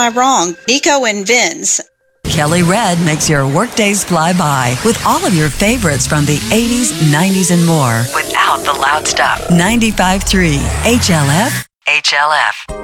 I wrong? Nico and Vince. Kelly Red makes your workdays fly by with all of your favorites from the 80s, 90s, and more. Without the loud stuff. 95.3 HLF.